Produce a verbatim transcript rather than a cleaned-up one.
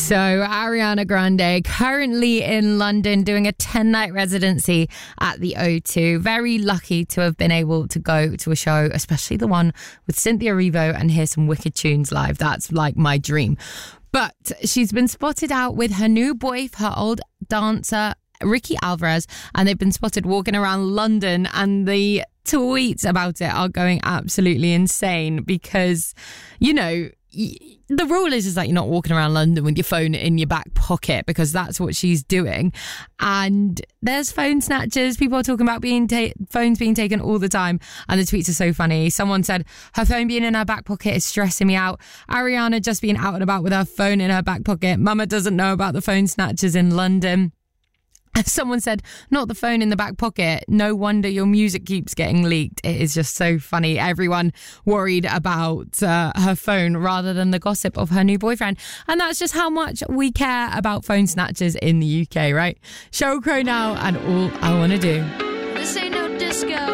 So Ariana Grande currently in London doing a ten-night residency at the O two. Very lucky to have been able to go to a show, especially the one with Cynthia Erivo, and hear some wicked tunes live. That's like my dream. But she's been spotted out with her new boyf, her old dancer, Ricky Alvarez, and they've been spotted walking around London, and the tweets about it are going absolutely insane because, you know, the rule is, is that you're not walking around London with your phone in your back pocket, because that's what she's doing. And there's phone snatchers. People are talking about being ta- phones being taken all the time. And the tweets are so funny. Someone said, her phone being in her back pocket is stressing me out. Ariana just being out and about with her phone in her back pocket. Mama doesn't know about the phone snatchers in London. Someone said, not the phone in the back pocket. No wonder your music keeps getting leaked. It is just so funny. Everyone worried about uh, her phone rather than the gossip of her new boyfriend. And that's just how much we care about phone snatchers in the U K, right? Sheryl Crow now, and All I Wanna Do. This ain't no disco.